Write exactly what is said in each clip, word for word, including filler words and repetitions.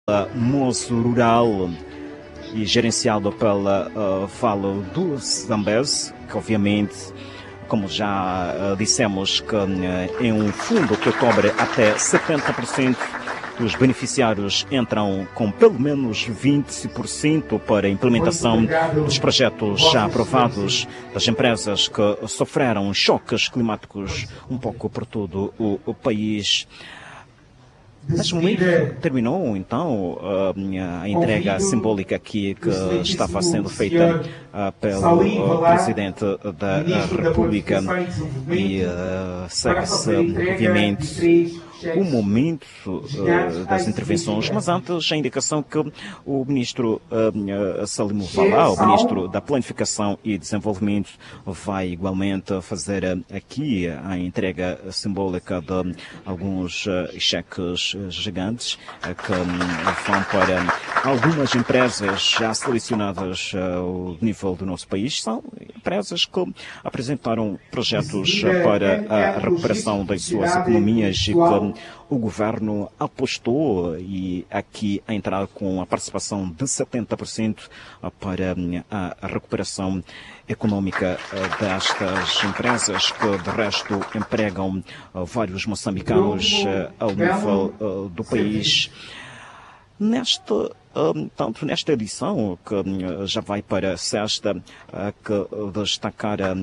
Moço Rural e gerenciado pela uh, Falo do Zambeze, que obviamente, como já uh, dissemos, que uh, é um fundo que cobre até setenta por cento dos beneficiários, entram com pelo menos vinte por cento para a implementação dos projetos já aprovados das empresas que sofreram choques climáticos um pouco por todo o, o país. Neste momento terminou então a entrega simbólica aqui que estava sendo feita pelo Presidente da República e segue-se obviamente o momento uh, das intervenções, mas antes a indicação que o Ministro uh, Salimo Valá, o Ministro da Planificação e Desenvolvimento, vai igualmente fazer aqui a entrega simbólica de alguns uh, cheques gigantes uh, que um, vão para algumas empresas já selecionadas ao uh, nível do nosso país. São empresas que apresentaram projetos uh, para a recuperação das suas economias e que o governo apostou e aqui a entrar com a participação de setenta por cento para a recuperação econômica destas empresas que de resto empregam vários moçambicanos ao nível do país. Neste, tanto nesta edição, que já vai para a sexta, que destacar a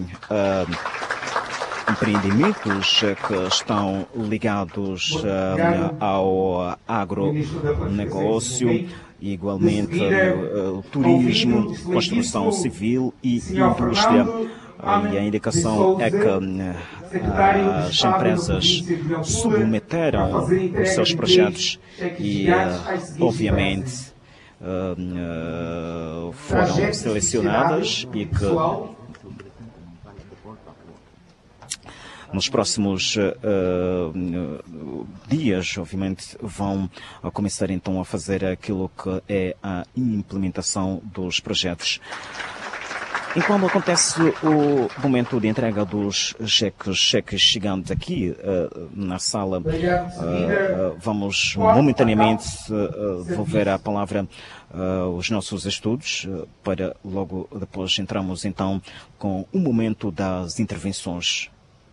empreendimentos que estão ligados uh, ao agronegócio, igualmente uh, turismo, construção civil e indústria. Uh, e a indicação é que uh, as empresas submeteram os seus projetos e, uh, obviamente, uh, uh, foram selecionadas e que nos próximos uh, dias, obviamente, vão começar então a fazer aquilo que é a implementação dos projetos. Enquanto acontece o momento de entrega dos cheques, cheques gigantes aqui uh, na sala, uh, uh, vamos momentaneamente uh, devolver a palavra uh, aos nossos estudos, uh, para logo depois entramos então com o momento das intervenções.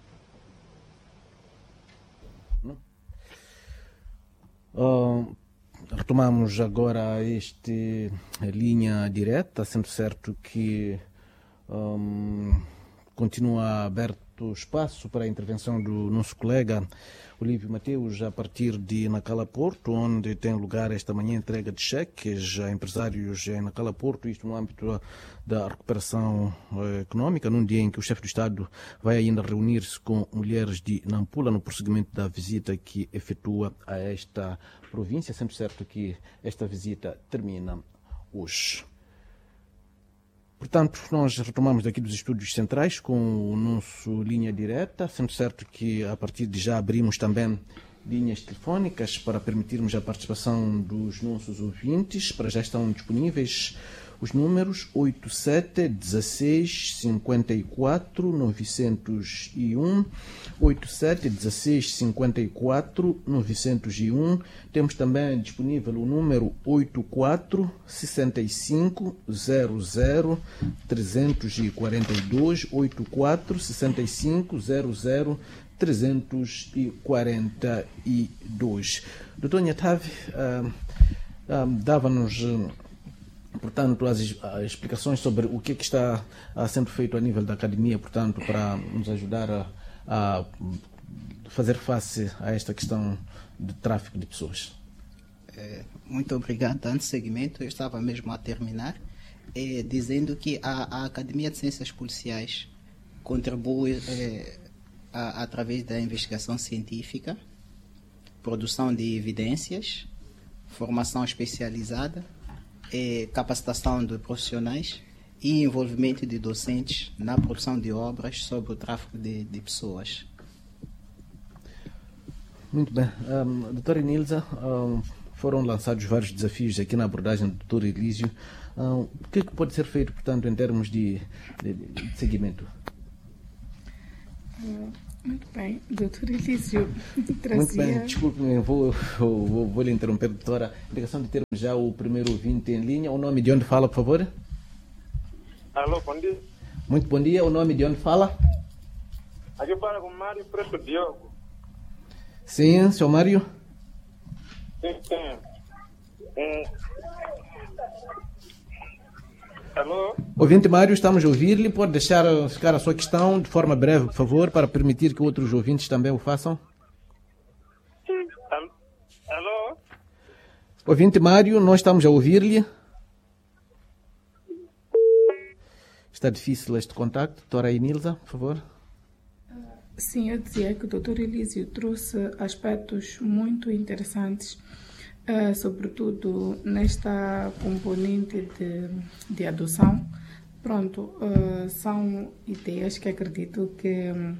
Uh, retomamos agora este linha direta, sendo certo que um, continua aberto espaço para a intervenção do nosso colega Olívio Mateus a partir de Nacala Porto, onde tem lugar esta manhã entrega de cheques a empresários em Nacala Porto, isto no âmbito da recuperação eh, econômica, num dia em que o chefe do Estado vai ainda reunir-se com mulheres de Nampula no prosseguimento da visita que efetua a esta província, sendo certo que esta visita termina hoje. Portanto, nós retomamos daqui dos estúdios centrais com o nosso linha direta, sendo certo que a partir de já abrimos também linhas telefónicas para permitirmos a participação dos nossos ouvintes. Para já estão disponíveis os números oito sete um seis cinco quatro nove zero um, oito sete um seis cinco quatro nove zero um. Temos também disponível o número oito quatro seis cinco zero zero três quatro dois, oito quatro seis cinco zero zero três quatro dois. doutor Nhatave, uh, uh, dava-nos... Uh, portanto, as, as explicações sobre o que, é que está a, sendo feito a nível da academia, portanto, para nos ajudar a, a fazer face a esta questão de tráfico de pessoas. É, muito obrigado. Dando seguimento, eu estava mesmo a terminar, é, dizendo que a, a Academia de Ciências Policiais contribui é, a, através da investigação científica, produção de evidências, formação especializada, É, capacitação de profissionais e envolvimento de docentes na produção de obras sobre o tráfico de, de pessoas. Muito bem. Um, doutora Nilza, um, foram lançados vários desafios aqui na abordagem do doutor Elísio. Um, o que é que pode ser feito, portanto, em termos de, de, de seguimento? Muito bem, doutor Elísio trazia... Muito bem, desculpe-me, vou, vou, vou lhe interromper, doutora. Indicação de termos já o primeiro ouvinte em linha. O nome de onde fala, por favor? Alô, bom dia. Muito bom dia, o nome de onde fala? Aqui fala com Mário Preto Diogo. Sim, senhor Mário. Sim, sim. Hum. Alô? Ouvinte Mário, estamos a ouvir-lhe. Pode deixar ficar a sua questão de forma breve, por favor, para permitir que outros ouvintes também o façam. Sim. Alô? Ouvinte Mário, nós estamos a ouvir-lhe. Está difícil este contacto. Doutora Enilza, por favor. Sim, eu dizia que o doutor Elísio trouxe aspectos muito interessantes, uh, sobretudo nesta componente de, de adoção. Pronto, uh, são ideias que acredito que uh,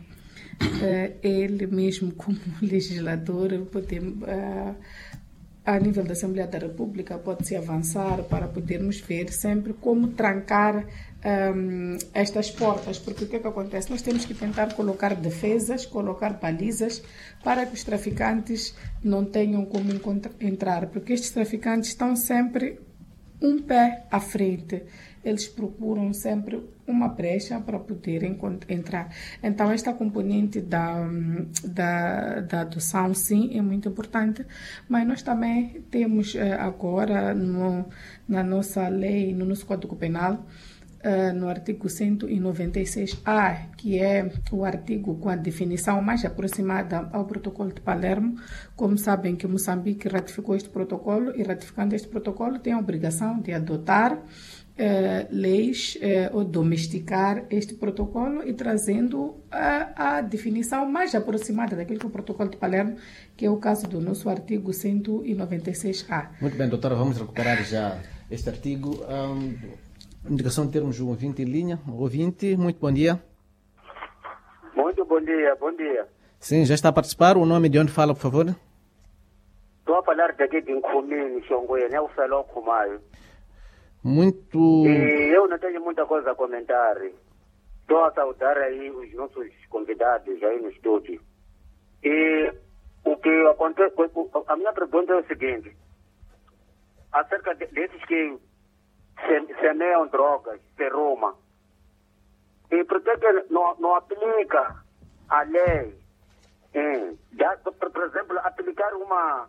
ele mesmo, como legislador, pode, uh, a nível da Assembleia da República, pode-se avançar para podermos ver sempre como trancar um, estas portas, porque o que é que acontece? Nós temos que tentar colocar defesas, colocar balizas para que os traficantes não tenham como entrar, porque estes traficantes estão sempre um pé à frente. Eles procuram sempre uma brecha para poderem entrar. Então, esta componente da, da, da adoção, sim, é muito importante, mas nós também temos agora no, na nossa lei, no nosso Código Penal, no artigo cento e noventa e seis A, que é o artigo com a definição mais aproximada ao protocolo de Palermo. Como sabem que Moçambique ratificou este protocolo, e ratificando este protocolo tem a obrigação de adotar Eh, leis eh, ou domesticar este protocolo e trazendo a, a definição mais aproximada daquilo que é o protocolo de Palermo, que é o caso do nosso artigo cento e noventa e seis A. Muito bem, doutora, vamos recuperar já este artigo. Um, indicação de termos um ouvinte em linha. Ouvinte, muito bom dia. Muito bom dia, bom dia. Sim, já está a participar. O nome de onde fala, por favor? Estou a falar daqui de Nkumi, Xongoia, né? O Feló Kumaio. Muito... E eu não tenho muita coisa a comentar. Estou a saudar aí os nossos convidados aí no estúdio. E o que acontece, a minha pergunta é o seguinte: acerca de, desses que semeiam drogas, seroma, e por que que não, não aplica a lei? Em, já, por, por exemplo, aplicar uma,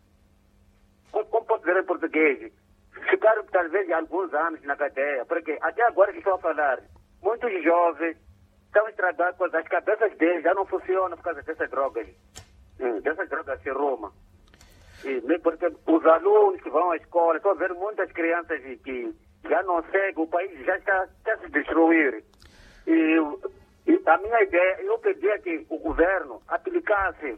como, como pode dizer em português, ficaram talvez alguns anos na cadeia, porque até agora que estou a falar, muitos jovens estão estragados, as cabeças deles já não funcionam por causa dessas drogas, dessas drogas seroma. E, porque os alunos que vão à escola, estou a ver muitas crianças que já não seguem, o país já está, está a se destruir. E, e a minha ideia, eu pedia que o governo aplicasse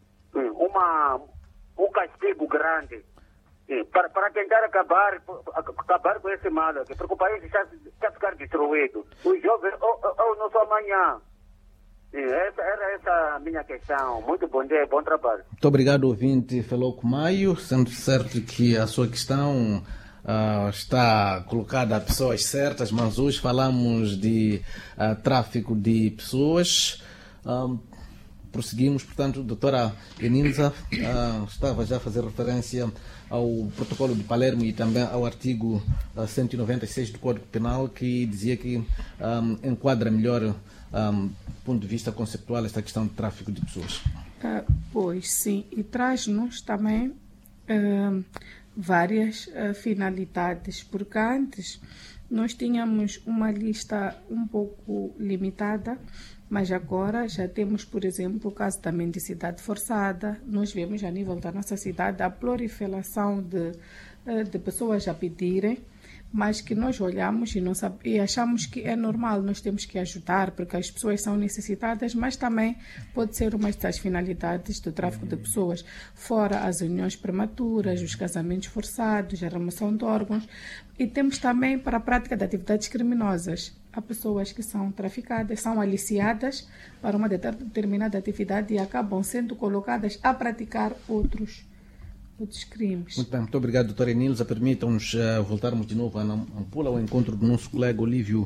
uma, um castigo grande, Para, para tentar acabar, acabar com esse mal aqui, porque o país está, está a ficar destruído. Os jovens, ou, ou, ou não só amanhã. Essa, era essa a minha questão. Muito bom dia, bom trabalho. Muito obrigado, ouvinte Feló Kumaio, sendo certo que a sua questão uh, está colocada a pessoas certas, mas hoje falamos de uh, tráfico de pessoas. Um, prosseguimos, portanto, a doutora Enilza uh, estava já a fazer referência ao protocolo de Palermo e também ao artigo uh, cento e noventa e seis do Código Penal, que dizia que um, enquadra melhor, um, do ponto de vista conceptual, esta questão de tráfico de pessoas. Uh, pois sim, e traz-nos também uh, várias uh, finalidades, porque antes nós tínhamos uma lista um pouco limitada, mas agora já temos, por exemplo, o caso da mendicidade forçada. Nós vemos a nível da nossa cidade a proliferação de, de pessoas a pedirem, mas que nós olhamos e, não sabe, e achamos que é normal, nós temos que ajudar, porque as pessoas são necessitadas, mas também pode ser uma das finalidades do tráfico de pessoas, fora as uniões prematuras, os casamentos forçados, a remoção de órgãos, e temos também para a prática de atividades criminosas. Há pessoas que são traficadas, são aliciadas para uma determinada atividade e acabam sendo colocadas a praticar outros outros crimes. Muito bem, muito obrigado, doutora Enilza. Permitam-nos uh, voltarmos de novo a Nampula, ao encontro do nosso colega Olívio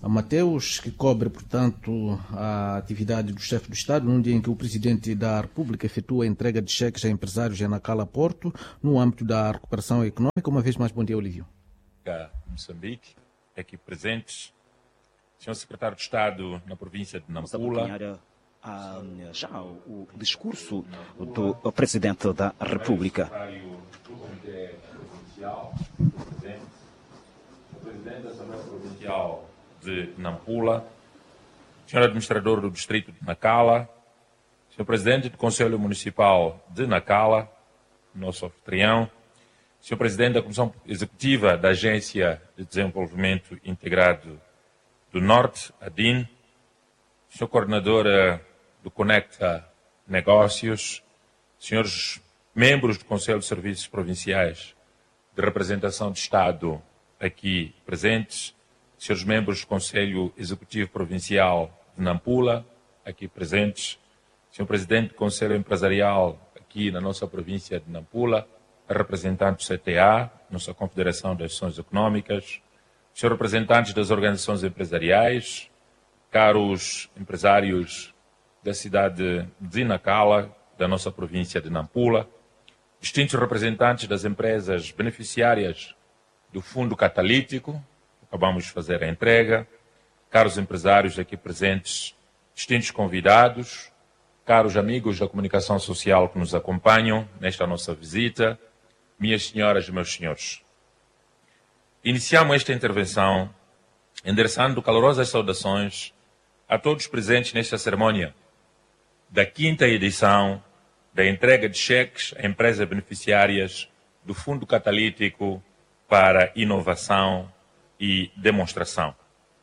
a Mateus, que cobre, portanto, a atividade do chefe do Estado, num dia em que o Presidente da República efetua a entrega de cheques a empresários em Nacala Porto, no âmbito da recuperação econômica. Uma vez mais, bom dia, Olívio. Moçambique, aqui presentes, senhor Secretário de Estado na província de Nampula. Ah, já o discurso do Presidente da República. Do Comitê Provincial, o Presidente da Assembleia Provincial de Nampula, senhor Administrador do Distrito de Nacala, senhor Presidente do Conselho Municipal de Nacala, nosso anfitrião, senhor Presidente da Comissão Executiva da Agência de Desenvolvimento Integrado do Norte, A D I N, senhor Coordenador do Conecta Negócios, senhores membros do Conselho de Serviços Provinciais de Representação de Estado aqui presentes, senhores membros do Conselho Executivo Provincial de Nampula, aqui presentes, senhor Presidente do Conselho Empresarial aqui na nossa província de Nampula, representante do C T A, nossa Confederação das Ações Económicas, senhores representantes das organizações empresariais, caros empresários da cidade de Nacala, da nossa província de Nampula, distintos representantes das empresas beneficiárias do Fundo Catalítico, acabamos de fazer a entrega, caros empresários aqui presentes, distintos convidados, caros amigos da comunicação social que nos acompanham nesta nossa visita, minhas senhoras e meus senhores. Iniciamos esta intervenção endereçando calorosas saudações a todos presentes nesta cerimônia da quinta edição da entrega de cheques a empresas beneficiárias do Fundo Catalítico para Inovação e Demonstração.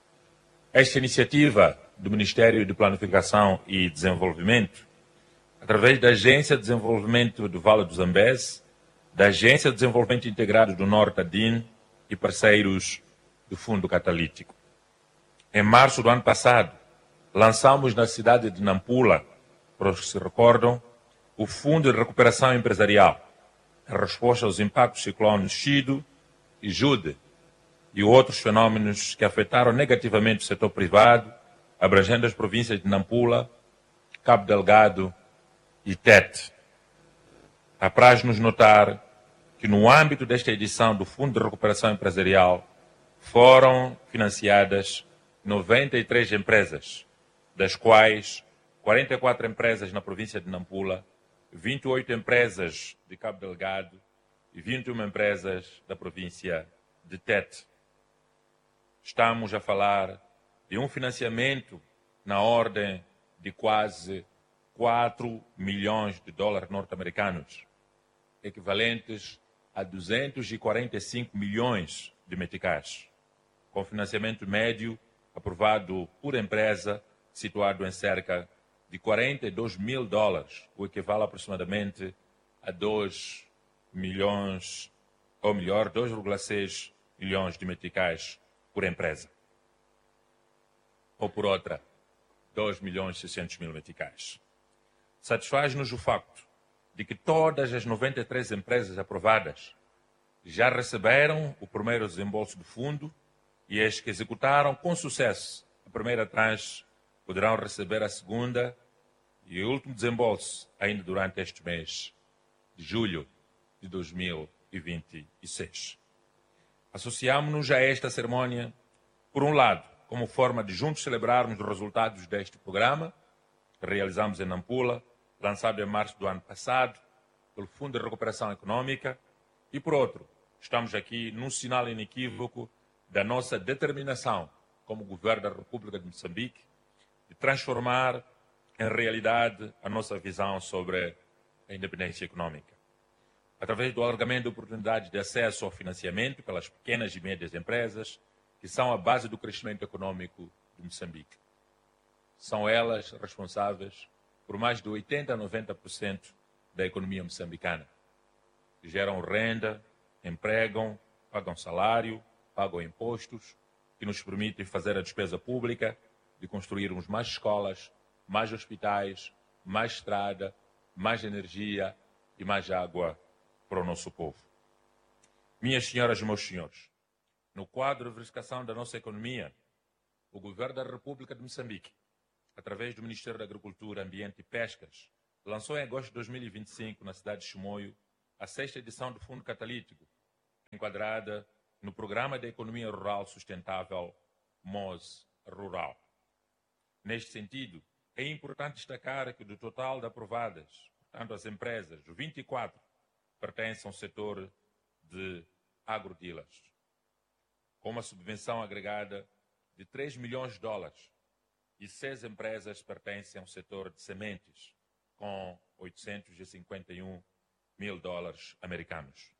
Esta iniciativa do Ministério de Planificação e Desenvolvimento, através da Agência de Desenvolvimento do Vale do Zambeze, da Agência de Desenvolvimento Integrado do Norte, A D I N, e parceiros do Fundo Catalítico. Em março do ano passado, lançamos na cidade de Nampula, para os que se recordam, o Fundo de Recuperação Empresarial, em resposta aos impactos dos ciclones Chido e Jude e outros fenómenos que afetaram negativamente o setor privado, abrangendo as províncias de Nampula, Cabo Delgado e Tete. Apraz-nos notar que no âmbito desta edição do Fundo de Recuperação Empresarial foram financiadas noventa e três empresas, das quais quarenta e quatro empresas na província de Nampula, vinte e oito empresas de Cabo Delgado e vinte e uma empresas da província de Tete. Estamos a falar de um financiamento na ordem de quase quatro milhões de dólares norte-americanos, equivalentes a duzentos e quarenta e cinco milhões de meticais, com financiamento médio aprovado por empresa situado em cerca de quarenta e dois mil dólares, o equivale aproximadamente a dois milhões, ou melhor, dois vírgula seis milhões de meticais por empresa. Ou por outra, dois milhões e seiscentos mil meticais. Satisfaz-nos o facto de que todas as noventa e três empresas aprovadas já receberam o primeiro desembolso do fundo e as que executaram com sucesso a primeira tranche poderão receber a segunda e o último desembolso ainda durante este mês de julho de dois mil e vinte e seis. Associamos-nos a esta cerimônia, por um lado, como forma de juntos celebrarmos os resultados deste programa, que realizamos em Nampula, lançado em março do ano passado, pelo Fundo de Recuperação Econômica, e por outro, estamos aqui num sinal inequívoco da nossa determinação como Governo da República de Moçambique de transformar em realidade a nossa visão sobre a independência econômica. Através do alargamento de oportunidades de acesso ao financiamento pelas pequenas e médias empresas, que são a base do crescimento econômico de Moçambique. São elas responsáveis por mais de oitenta a noventa por cento da economia moçambicana. Geram renda, empregam, pagam salário, pagam impostos, que nos permitem fazer a despesa pública, de construirmos mais escolas, mais hospitais, mais estrada, mais energia e mais água para o nosso povo. Minhas senhoras e meus senhores, no quadro de verificação da nossa economia, o Governo da República de Moçambique, através do Ministério da Agricultura, Ambiente e Pescas, lançou em agosto de dois mil e vinte e cinco, na cidade de Chimoio, a sexta edição do Fundo Catalítico, enquadrada no Programa da Economia Rural Sustentável MOS Rural. Neste sentido, é importante destacar que do total de aprovadas, portanto as empresas, vinte e quatro pertencem ao setor de agrodealers, com uma subvenção agregada de três milhões de dólares, e seis empresas pertencem ao setor de sementes, com oitocentos e cinquenta e um mil dólares americanos.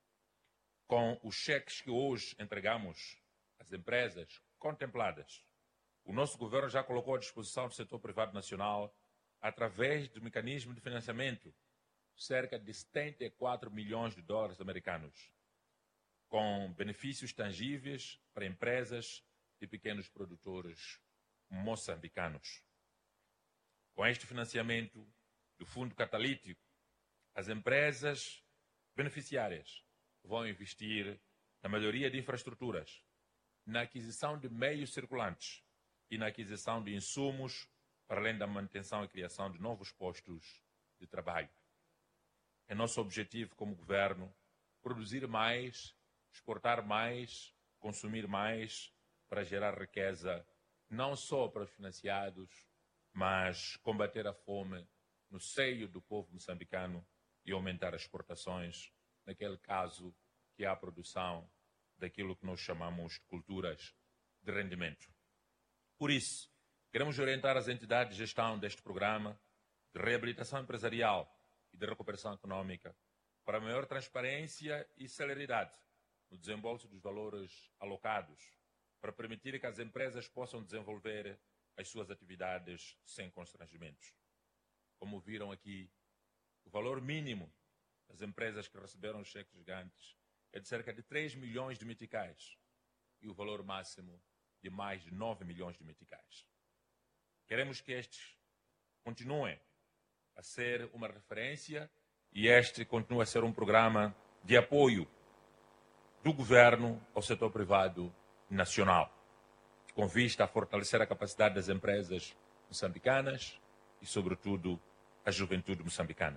Com os cheques que hoje entregamos às empresas contempladas, o nosso governo já colocou à disposição do setor privado nacional, através do mecanismo de financiamento, cerca de setenta e quatro milhões de dólares americanos, com benefícios tangíveis para empresas e pequenos produtores moçambicanos. Com este financiamento do Fundo Catalítico, as empresas beneficiárias vão investir na melhoria de infraestruturas, na aquisição de meios circulantes e na aquisição de insumos, para além da manutenção e criação de novos postos de trabalho. É nosso objetivo como governo produzir mais, exportar mais, consumir mais, para gerar riqueza, não só para os financiados, mas combater a fome no seio do povo moçambicano e aumentar as exportações, naquele caso que há a produção daquilo que nós chamamos de culturas de rendimento. Por isso, queremos orientar as entidades de gestão deste programa de reabilitação empresarial e de recuperação econômica para maior transparência e celeridade no desembolso dos valores alocados, para permitir que as empresas possam desenvolver as suas atividades sem constrangimentos. Como viram aqui, o valor mínimo das empresas que receberam os cheques gigantes é de cerca de três milhões de meticais e o valor máximo de mais de nove milhões de meticais. Queremos que estes continuem a ser uma referência e este continue a ser um programa de apoio do governo ao setor privado nacional, com vista a fortalecer a capacidade das empresas moçambicanas e, sobretudo, a juventude moçambicana.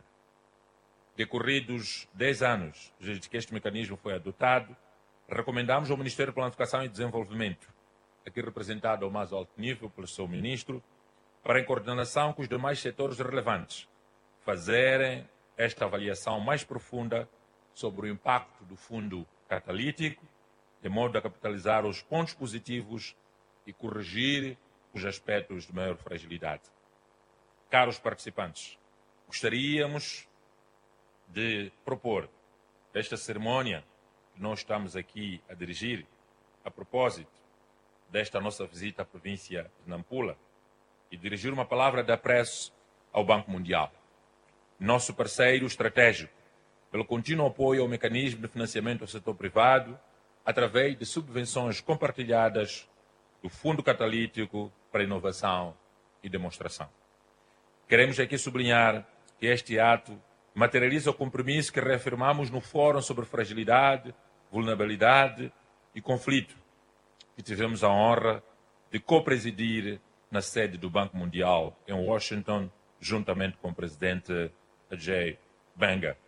Decorridos dez anos desde que este mecanismo foi adotado, recomendamos ao Ministério de Planificação e Desenvolvimento, aqui representado ao mais alto nível pelo seu ministro, para, em coordenação com os demais setores relevantes, fazerem esta avaliação mais profunda sobre o impacto do Fundo Catalítico, de modo a capitalizar os pontos positivos e corrigir os aspectos de maior fragilidade. Caros participantes, gostaríamos de propor esta cerimônia que nós estamos aqui a dirigir, a propósito desta nossa visita à província de Nampula, e dirigir uma palavra de apreço ao Banco Mundial, nosso parceiro estratégico, pelo contínuo apoio ao mecanismo de financiamento ao setor privado, através de subvenções compartilhadas do Fundo Catalítico para Inovação e Demonstração. Queremos aqui sublinhar que este ato materializa o compromisso que reafirmamos no Fórum sobre Fragilidade, Vulnerabilidade e Conflito, que tivemos a honra de co-presidir na sede do Banco Mundial em Washington, juntamente com o presidente Ajay Banga.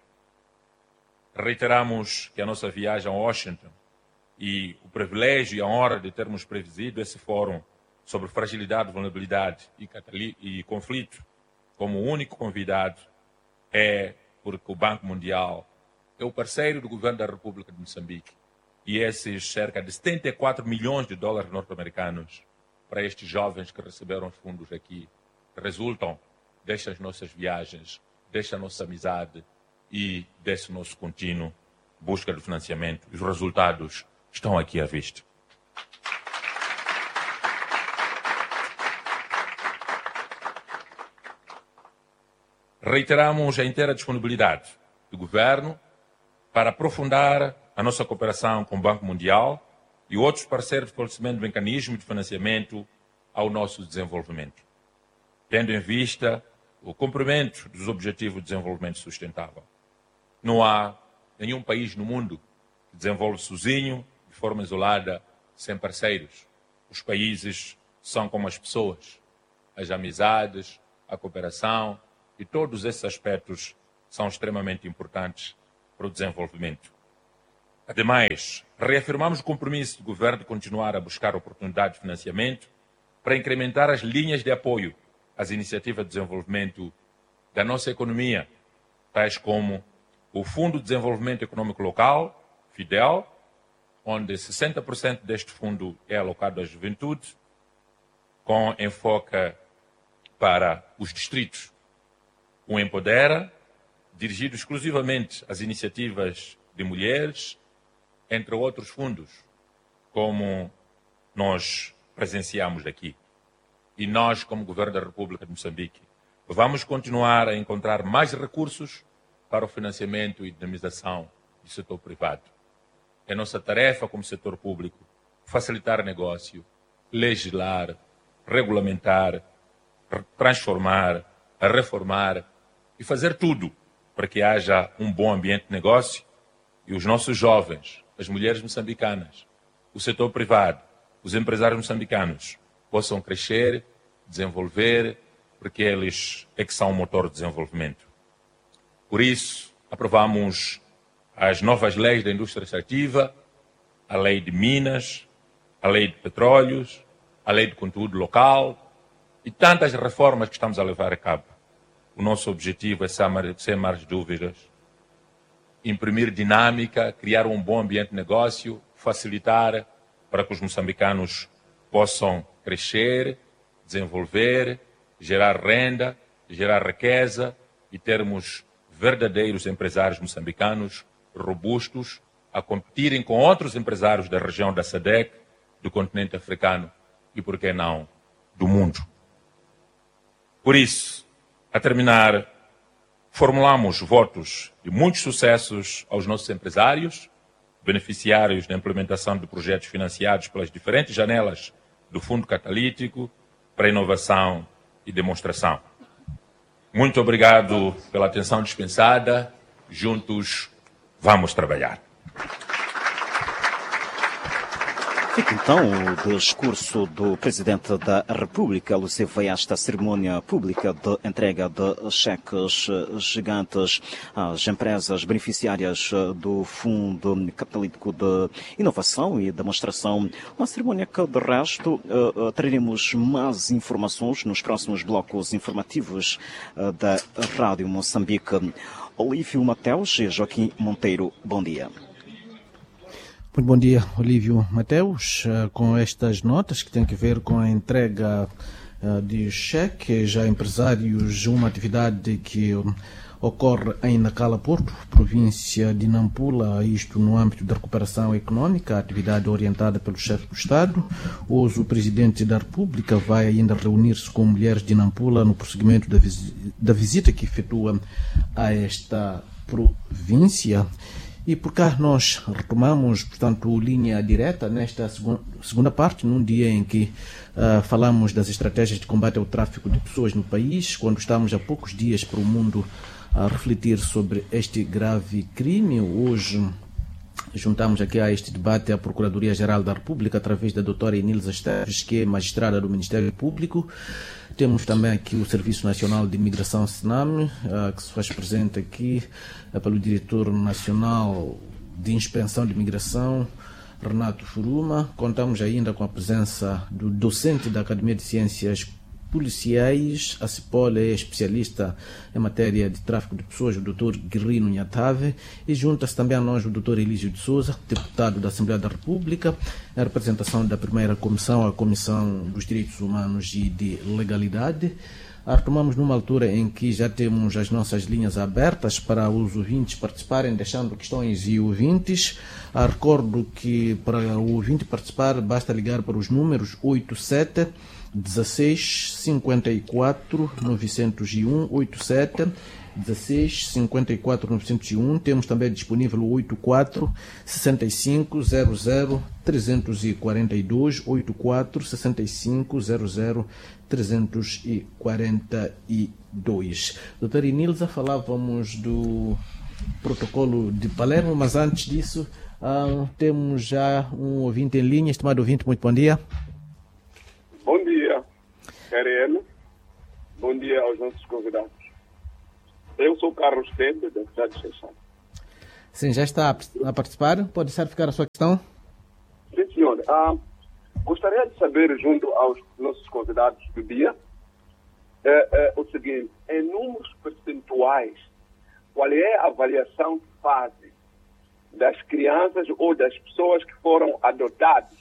Reiteramos que a nossa viagem a Washington e o privilégio e a honra de termos presidido esse fórum sobre fragilidade, vulnerabilidade e, e conflito como único convidado é porque o Banco Mundial é o parceiro do governo da República de Moçambique e esses cerca de setenta e quatro milhões de dólares norte-americanos para estes jovens que receberam fundos aqui resultam destas nossas viagens, desta nossa amizade e desse nosso contínuo busca de financiamento. Os resultados estão aqui à vista. Reiteramos a inteira disponibilidade do governo para aprofundar a nossa cooperação com o Banco Mundial e outros parceiros de fortalecimento do mecanismo de financiamento ao nosso desenvolvimento, tendo em vista o cumprimento dos Objetivos de Desenvolvimento Sustentável. Não há nenhum país no mundo que desenvolve sozinho, de forma isolada, sem parceiros. Os países são como as pessoas, as amizades, a cooperação, e todos esses aspectos são extremamente importantes para o desenvolvimento. Ademais, reafirmamos o compromisso do governo de continuar a buscar oportunidades de financiamento para incrementar as linhas de apoio às iniciativas de desenvolvimento da nossa economia, tais como o Fundo de Desenvolvimento Econômico Local, FIDEL, onde sessenta por cento deste fundo é alocado à juventude, com enfoque para os distritos. O Empodera, dirigido exclusivamente às iniciativas de mulheres, entre outros fundos, como nós presenciamos aqui. E nós, como Governo da República de Moçambique, vamos continuar a encontrar mais recursos para o financiamento e dinamização do setor privado. É nossa tarefa como setor público facilitar negócio, legislar, regulamentar, transformar, reformar e fazer tudo para que haja um bom ambiente de negócio e os nossos jovens, as mulheres moçambicanas, o setor privado, os empresários moçambicanos possam crescer, desenvolver, porque eles é que são o motor de desenvolvimento. Por isso, aprovamos as novas leis da indústria extrativa, a lei de minas, a lei de petróleos, a lei de conteúdo local e tantas reformas que estamos a levar a cabo. O nosso objetivo é, sem mais dúvidas, imprimir dinâmica, criar um bom ambiente de negócio, facilitar para que os moçambicanos possam crescer, desenvolver, gerar renda, gerar riqueza e termos verdadeiros empresários moçambicanos robustos a competirem com outros empresários da região da SADC, do continente africano e, por que não, do mundo. Por isso, a terminar, formulamos votos de muitos sucessos aos nossos empresários, beneficiários da implementação de projetos financiados pelas diferentes janelas do Fundo Catalítico para Inovação e Demonstração. Muito obrigado pela atenção dispensada. Juntos, vamos trabalhar. Fica então o discurso do Presidente da República, alusivo a esta cerimónia pública de entrega de cheques gigantes às empresas beneficiárias do Fundo Catalítico de Inovação e Demonstração. Uma cerimónia que, de resto, teremos mais informações nos próximos blocos informativos da Rádio Moçambique. Olívio Mateus e Joaquim Monteiro, bom dia. Muito bom dia, Olívio Mateus, com estas notas que têm a ver com a entrega de cheques a empresários, uma atividade que ocorre em Nacala Porto, província de Nampula, isto no âmbito da recuperação econômica, atividade orientada pelo chefe do Estado. Hoje o Presidente da República vai ainda reunir-se com mulheres de Nampula no prosseguimento da, visi da visita que efetua a esta província. E por cá nós retomamos, portanto, linha direta nesta segun segunda parte, num dia em que uh, falamos das estratégias de combate ao tráfico de pessoas no país, quando estamos há poucos dias para o mundo a refletir sobre este grave crime. Hoje juntamos aqui a este debate a Procuradoria-Geral da República, através da doutora Enilza Esteves, que é magistrada do Ministério Público. Temos também aqui o Serviço Nacional de Imigração, SNAM, uh, que se faz presente aqui uh, pelo Diretor Nacional de Inspeção de Imigração, Renato Furuma. Contamos ainda com a presença do docente da Academia de Ciências Policiais, a CIPOL é especialista em matéria de tráfico de pessoas, o doutor Guerrino Nhatave, e junta-se também a nós o doutor Elísio de Souza, deputado da Assembleia da República, em representação da primeira comissão, a Comissão dos Direitos Humanos e de Legalidade. A retomamos numa altura em que já temos as nossas linhas abertas para os ouvintes participarem, deixando questões e ouvintes. A recordo que para o ouvinte participar basta ligar para os números oito sete dezesseis cinquenta e quatro novecentos e um, oito sete dezesseis cinquenta e quatro novecentos e um. Temos também disponível o oito quatro sessenta e cinco zero zero trezentos e quarenta e dois, oito quatro sessenta e cinco zero zero trezentos e quarenta e dois. Doutora Enilza, falávamos do protocolo de Palermo, mas antes disso ah, temos já um ouvinte em linha. Estimado ouvinte, muito bom dia. Bom dia. R N. Bom dia aos nossos convidados. Eu sou Carlos Tende, da cidade de Seixal. Sim, já está a participar. Pode certificar a sua questão? Sim, senhor. Ah, gostaria de saber, junto aos nossos convidados do dia, é, é, o seguinte: em números percentuais, qual é a avaliação que fazem das crianças ou das pessoas que foram adotadas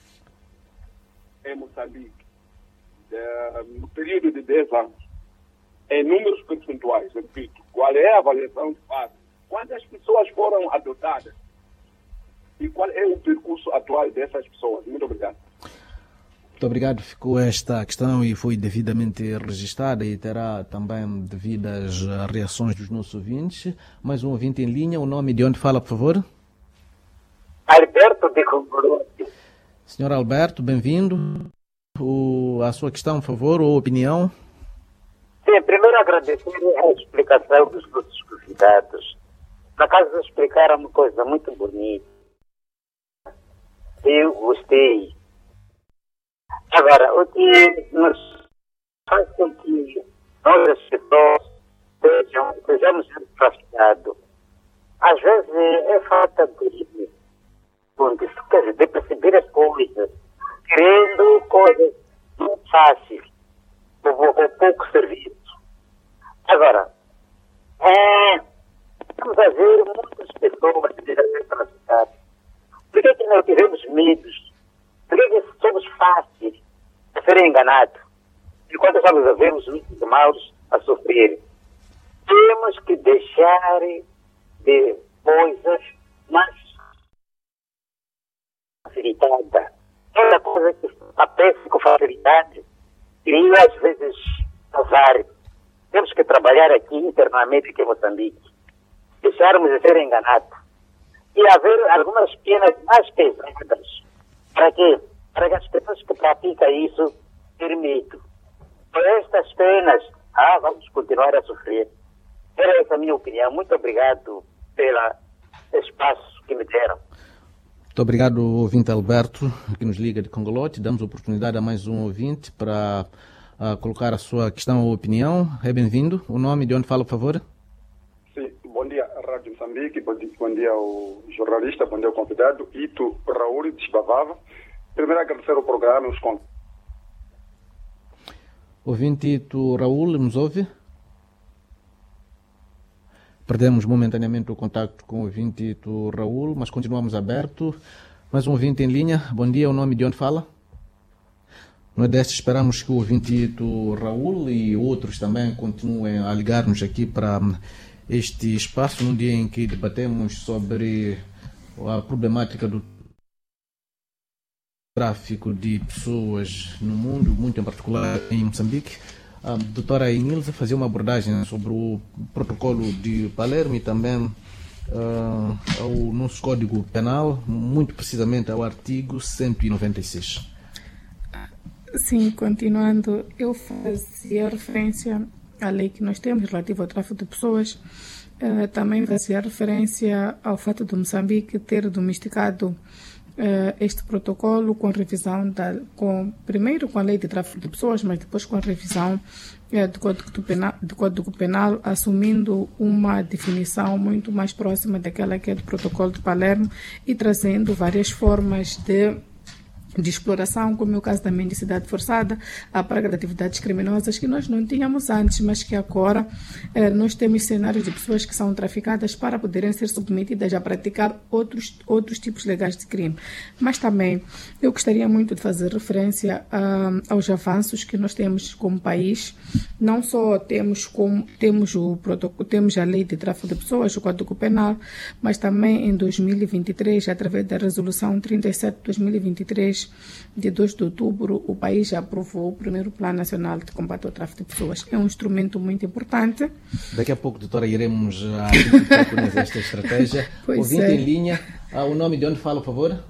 em Moçambique é, no período de dez anos? Em números percentuais, repito, qual é a avaliação que fazem? Quantas pessoas foram adotadas? E qual é o percurso atual dessas pessoas? Muito obrigado. Muito obrigado. Ficou esta questão e foi devidamente registrada e terá também devidas reações dos nossos ouvintes. Mais um ouvinte em linha. O nome de onde fala, por favor? Alberto de Congolete. Senhor Alberto, bem-vindo. O, a sua questão, por favor, ou opinião? Sim, primeiro agradecer a explicação dos nossos convidados. Na casa explicaram uma coisa muito bonita. Eu gostei. Agora, o que nos faz com que nós, as pessoas, sejam, sejamos traficados, às vezes é falta de, de, de perceber as coisas, querendo coisas muito fáceis, com pouco serviço. Agora, é, estamos a ver muitas pessoas que devem ser traficadas. Por que, que nós tivemos medos? Por que, que somos fáceis de ser enganados? Enquanto estamos a ver os muitos maus a sofrer, temos que deixar de coisas mais facilitadas. Toda coisa que aparece com facilidade cria às vezes azar. Temos que trabalhar aqui internamente aqui em Moçambique. Deixarmos de ser enganados. E haver algumas penas mais pesadas. Para quê? Para que as pessoas que praticam isso terem medo. Por estas penas, ah, vamos continuar a sofrer. Era essa a minha opinião. Muito obrigado pelo espaço que me deram. Muito obrigado, ouvinte Alberto, que nos liga de Congolete. Damos oportunidade a mais um ouvinte para uh, colocar a sua questão ou opinião. É bem-vindo. O nome de onde fala, por favor? Sim, bom dia, Rádio Moçambique, bom dia, bom dia ao jornalista, bom dia ao convidado, Ito Raul de Chibavava. Primeiro, agradecer o programa e os contos. Ouvinte Ito Raul, nos ouve? Perdemos momentaneamente o contacto com o ouvinte Ito Raul, mas continuamos aberto. Mais um ouvinte em linha. Bom dia, o nome de onde fala? No deste, esperamos que o ouvinte Ito Raul e outros também continuem a ligar-nos aqui para este espaço, num dia em que debatemos sobre a problemática do tráfico de pessoas no mundo, muito em particular em Moçambique. A doutora Inilza fazia uma abordagem sobre o protocolo de Palermo e também uh, ao nosso Código Penal, muito precisamente ao artigo cento e noventa e seis. Sim, continuando, eu fazia referência à lei que nós temos relativa ao tráfico de pessoas, uh, também fazia referência ao fato de Moçambique ter domesticado Uh, este protocolo com revisão da, com, primeiro com a lei de tráfico de pessoas, mas depois com a revisão uh, do, Código Penal, do Código Penal, assumindo uma definição muito mais próxima daquela que é do protocolo de Palermo e trazendo várias formas de de exploração, como é o caso da mendicidade forçada, a praga de atividades criminosas que nós não tínhamos antes, mas que agora eh, nós temos cenários de pessoas que são traficadas para poderem ser submetidas a praticar outros, outros tipos legais de crime. Mas também eu gostaria muito de fazer referência uh, aos avanços que nós temos como país. Não só temos, como, temos, o protocolo, temos a lei de tráfico de pessoas, o Código Penal, mas também em dois mil e vinte e três, através da resolução trinta e sete de dois mil e vinte e três, de dois de outubro, o país já aprovou o primeiro Plano Nacional de Combate ao Tráfico de Pessoas. É um instrumento muito importante. Daqui a pouco, doutora, iremos a esta estratégia. Pois Ouvinte é. em linha, ah, o nome de onde fala, por favor?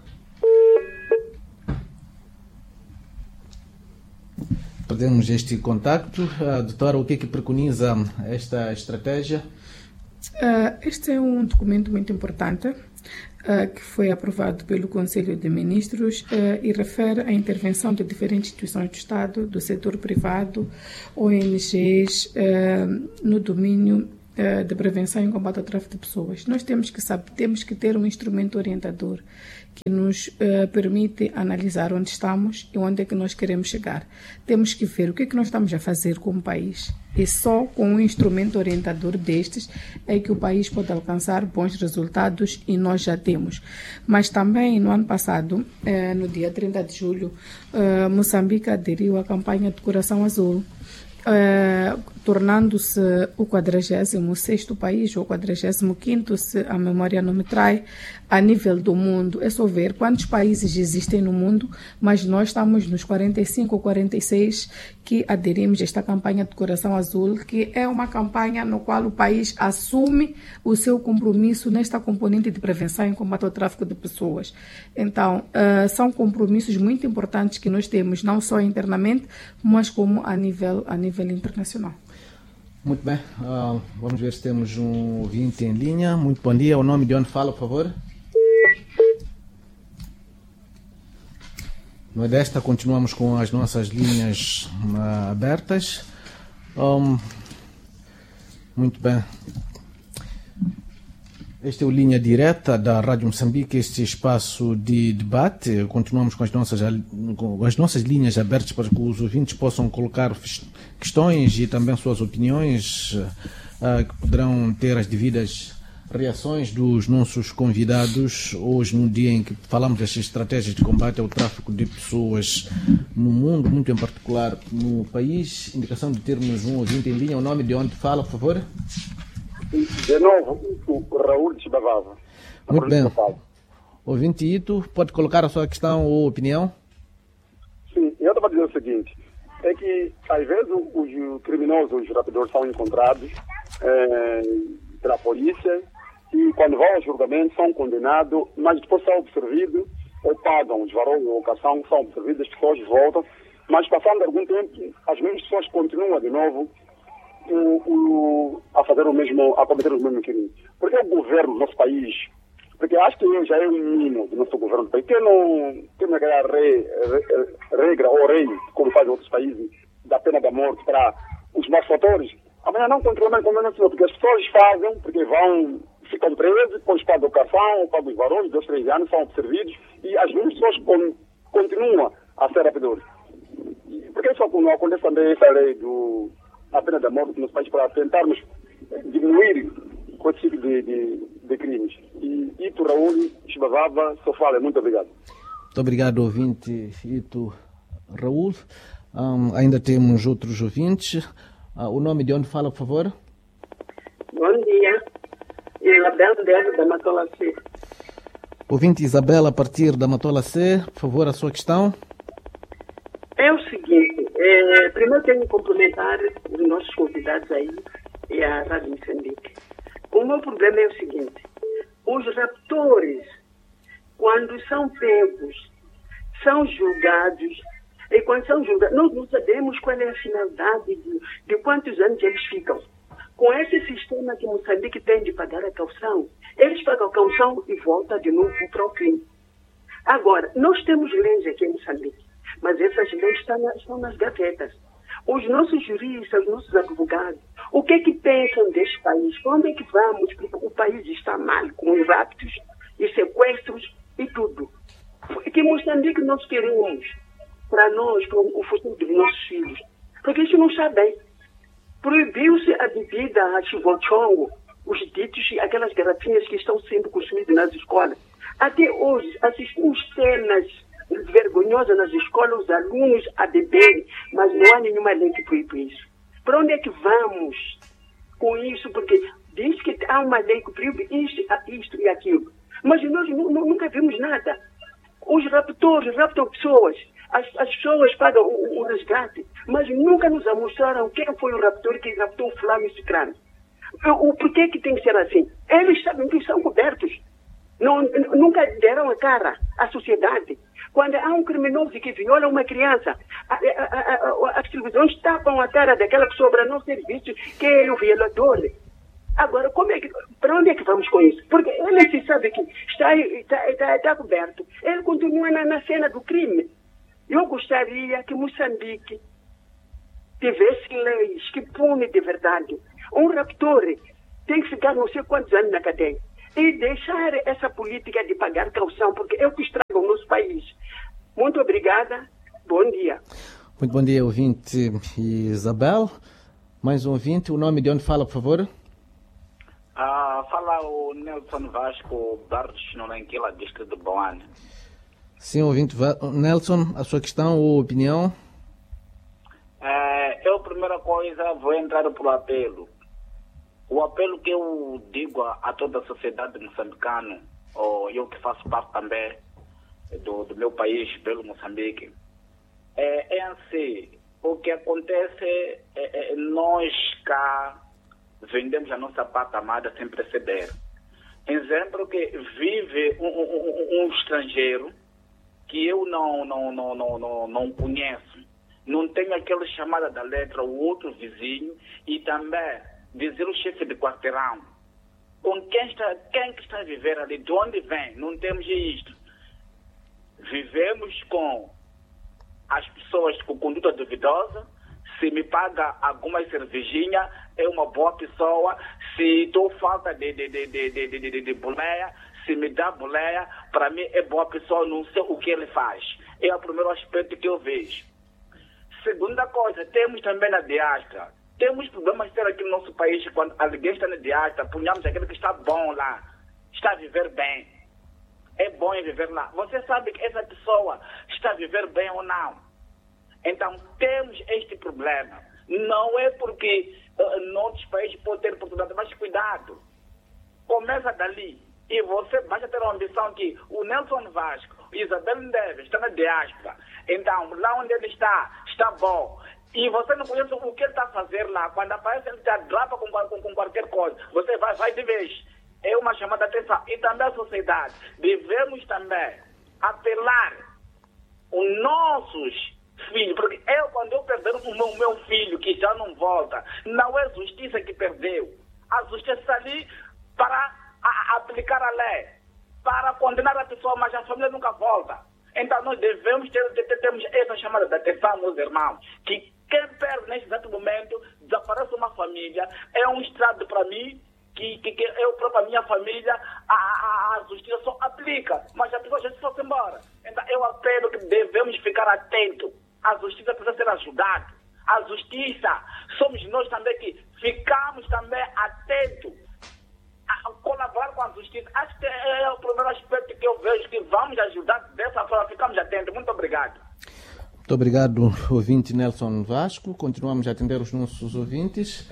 Perdemos este contacto. Ah, doutora, o que é que preconiza esta estratégia? Uh, este é um documento muito importante. uh, que foi aprovado pelo Conselho de Ministros uh, e refere à intervenção de diferentes instituições do Estado, do setor privado, O N Gs, uh, no domínio uh, de prevenção e combate ao tráfico de pessoas. Nós temos que saber, temos que ter um instrumento orientador que nos uh, permite analisar onde estamos e onde é que nós queremos chegar. Temos que ver o que é que nós estamos a fazer como país. E só com um instrumento orientador destes é que o país pode alcançar bons resultados, e nós já temos. Mas também, no ano passado, eh, no dia trinta de julho, eh, Moçambique aderiu à campanha de Coração Azul, eh, tornando-se o quadragésimo sexto país, ou quadragésimo quinto, se a memória não me trai, a nível do mundo. É só ver quantos países existem no mundo, mas nós estamos nos quarenta e cinco ou quarenta e seis que aderimos a esta campanha de Coração Azul, que é uma campanha no qual o país assume o seu compromisso nesta componente de prevenção e combate ao tráfico de pessoas. Então, uh, são compromissos muito importantes que nós temos, não só internamente, mas como a nível, a nível internacional. Muito bem, uh, vamos ver se temos um ouvinte em linha. Muito bom dia, o nome de onde fala, por favor? No desta, continuamos com as nossas linhas uh, abertas. Um, muito bem. Este é o Linha Direta da Rádio Moçambique, este espaço de debate. Continuamos com as nossas, com as nossas linhas abertas para que os ouvintes possam colocar questões e também suas opiniões, uh, que poderão ter as devidas reações dos nossos convidados hoje, no dia em que falamos das estratégias de combate ao tráfico de pessoas no mundo, muito em particular no país. Indicação de termos um ouvinte em linha. O nome de onde fala, por favor? De novo, o Raul de Chibavava. Muito bem. Ouvinte Ito, pode colocar a sua questão ou opinião? Sim, eu estava dizendo o seguinte, é que às vezes os criminosos, os raptadores são encontrados é, pela polícia e quando vão ao julgamento são condenados, mas depois são absorvidos ou pagam os valores da locação, são absorvidos, as pessoas voltam, mas passando algum tempo as mesmas pessoas continuam de novo O, o, a fazer o mesmo, a cometer os mesmos crimes. Porque o governo do nosso país, porque acho que já é um mínimo do nosso governo do país, que não tem aquela re, re, regra ou lei, como fazem outros países, da pena da morte para os malfatores. Amanhã não controlam como não, porque as pessoas fazem, porque vão, ficam presos, depois pagam a educação, pagam os valores, dois, três anos, são observados, e as mesmas pessoas con, continuam a ser raptadores. Por que só não acontece também essa lei do a pena da morte nos países para tentarmos diminuir com esse tipo de, de, de crimes? E Ito Raul Chibavava só fala. Muito obrigado. Muito obrigado, ouvinte Ito Raul. Um, ainda temos outros ouvintes. Uh, o nome de onde fala, por favor? Bom dia. Isabel Deve da Matola C. Ouvinte Isabel, a partir da Matola C, por favor, a sua questão. É o seguinte, é, primeiro tenho que cumprimentar os nossos convidados aí e a Rádio Moçambique. O meu problema é o seguinte, os raptores, quando são pegos, são julgados, e quando são julgados, nós não sabemos qual é a finalidade de, de quantos anos eles ficam. Com esse sistema que Moçambique tem de pagar a caução, eles pagam a caução e voltam de novo para o crime. Agora, nós temos leis aqui em Moçambique, mas essas leis estão, na, estão nas gavetas. Os nossos juristas, os nossos advogados, o que é que pensam deste país? Para onde é que vamos? Porque o país está mal com os raptos e sequestros e tudo. Que Moçambique nós queremos para nós, para o futuro dos nossos filhos? Porque isso não está bem. Proibiu-se a bebida, a chivochongo, os ditos, aquelas garrafinhas que estão sendo consumidas nas escolas. Até hoje, assistimos cenas vergonhosas nas escolas, os alunos a beberem, mas não há nenhuma lei que proíbe isso. Para onde é que vamos com isso? Porque diz que há uma lei que proíbe isto, isto e aquilo. Mas nós nunca vimos nada. Os raptores raptam pessoas. As, as pessoas pagam o, o resgate, mas nunca nos mostraram quem foi o raptor que raptou o fulano e ciclano. O, o porquê que tem que ser assim? Eles sabem que são cobertos. Não, nunca deram a cara à sociedade. Quando há um criminoso que viola uma criança, a, a, a, a, as televisões tapam a cara daquela pessoa para não ser visto que é o violador. Agora, como é que, para onde é que vamos com isso? Porque ele se sabe que está, está, está, está coberto. Ele continua na, na cena do crime. Eu gostaria que Moçambique tivesse leis que punem de verdade. Um raptor tem que ficar não sei quantos anos na cadeia. E deixar essa política de pagar caução, porque é o que estraga o nosso país. Muito obrigada. Bom dia. Muito bom dia, ouvinte Isabel. Mais um ouvinte. O nome de onde fala, por favor? Ah, fala o Nelson Vasco, bairro de Chinoranquila, distrito de Boane. Sim, ouvinte Nelson, a sua questão ou opinião? É, eu, primeira coisa, vou entrar para o apelo. O apelo que eu digo a, a toda a sociedade moçambicana, ou eu que faço parte também do, do meu país, pelo Moçambique, é, é assim, o que acontece é, é nós cá vendemos a nossa pata amada sem perceber. Exemplo que vive um, um, um estrangeiro que eu não, não, não, não, não, não conheço, não tenho aquela chamada da letra, o outro vizinho, e também dizer o chefe de quarteirão, com quem está, quem que está a viver ali, de onde vem, não temos isto. Vivemos com as pessoas com conduta duvidosa. Se me paga alguma cervejinha, é uma boa pessoa. Se estou falta de, de, de, de, de, de, de, de boleia, se me dá boleia, para mim é boa pessoa, não sei o que ele faz. É o primeiro aspecto que eu vejo. Segunda coisa, temos também na diáspora. Temos problemas ter aqui no nosso país, quando alguém está na diáspora, punhamos aquele que está bom lá, está a viver bem. É bom em viver lá. Você sabe que essa pessoa está a viver bem ou não? Então, temos este problema. Não é porque uh, noutros países pode ter oportunidade, mas cuidado. Começa dali. E você basta ter uma ambição que o Nelson Vasco, o Isabel Neves, está na diáspora. Então, lá onde ele está, está bom. E você não conhece o que ele está a fazer lá. Quando aparece, ele está drapa com, com, com qualquer coisa. Você vai, vai de vez. É uma chamada de atenção. E também a sociedade. Devemos também apelar os nossos filhos. Porque eu, quando eu perder o meu, meu filho, que já não volta, não é justiça que perdeu. A justiça está ali para a, a aplicar a lei, para condenar a pessoa, mas a família nunca volta. Então nós devemos ter, ter, ter temos essa chamada de atenção, meus irmãos, que quem perde neste exato momento, desaparece uma família, é um estrado para mim, que, que, que eu próprio, a minha família, a, a, a justiça só aplica, mas a pessoa já se foi embora. Então eu apelo que devemos ficar atentos. A justiça precisa ser ajudada. A justiça, somos nós também que ficamos também atentos a colaborar com a justiça. Acho que é o primeiro aspecto que eu vejo, que vamos ajudar dessa forma, ficamos atentos. Muito obrigado. Muito obrigado, ouvinte Nelson Vasco. Continuamos a atender os nossos ouvintes.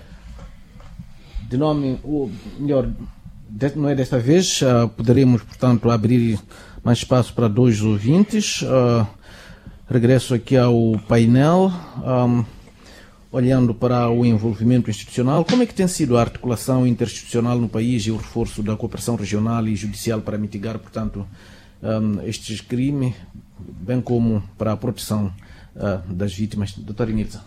De nome, ou melhor, não é desta vez, uh, poderemos, portanto, abrir mais espaço para dois ouvintes. Uh, regresso aqui ao painel, um, olhando para o envolvimento institucional. Como é que tem sido a articulação interinstitucional no país e o reforço da cooperação regional e judicial para mitigar, portanto, um, estes crimes, bem como para a proteção uh, das vítimas? Doutora Inilza.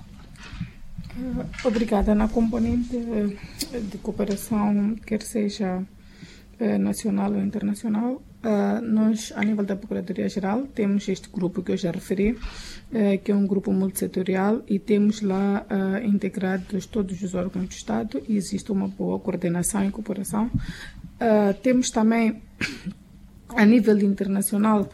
Obrigada. Na componente de cooperação, quer seja nacional ou internacional, nós, a nível da Procuradoria-Geral, temos este grupo que eu já referi, que é um grupo multissetorial, e temos lá integrados todos os órgãos do Estado e existe uma boa coordenação e cooperação. Temos também, a nível internacional,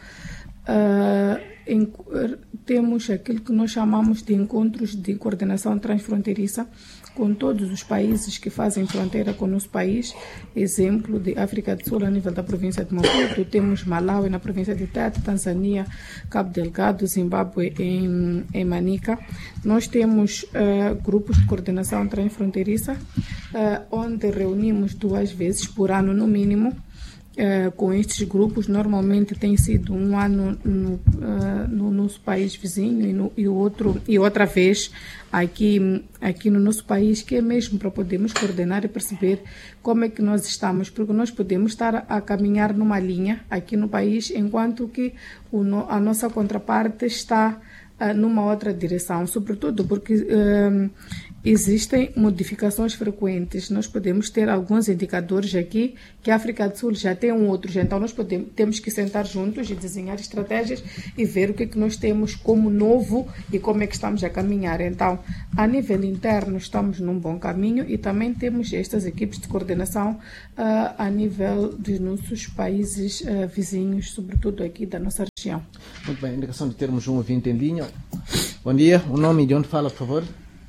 em, temos aquilo que nós chamamos de encontros de coordenação transfronteiriça com todos os países que fazem fronteira com o nosso país. Exemplo de África do Sul a nível da província de Maputo, temos Malawi na província de Tete, Tanzânia, Cabo Delgado, Zimbábue em, em Manica. Nós temos uh, grupos de coordenação transfronteiriça, uh, onde reunimos duas vezes por ano no mínimo. Uh, com estes grupos. Normalmente tem sido um ano no, uh, no nosso país vizinho e, no, e, outro, e outra vez aqui, aqui no nosso país, que é mesmo para podermos coordenar e perceber como é que nós estamos, porque nós podemos estar a, a caminhar numa linha aqui no país, enquanto que o, a nossa contraparte está uh, numa outra direção, sobretudo porque uh, existem modificações frequentes. Nós podemos ter alguns indicadores aqui que a África do Sul já tem um outros. Então, nós podemos, temos que sentar juntos e desenhar estratégias e ver o que é que nós temos como novo e como é que estamos a caminhar. Então, a nível interno, estamos num bom caminho e também temos estas equipes de coordenação uh, a nível dos nossos países uh, vizinhos, sobretudo aqui da nossa região. Muito bem, indicação de termos um ouvinte em linha. Bom dia, o nome e de onde fala, por favor?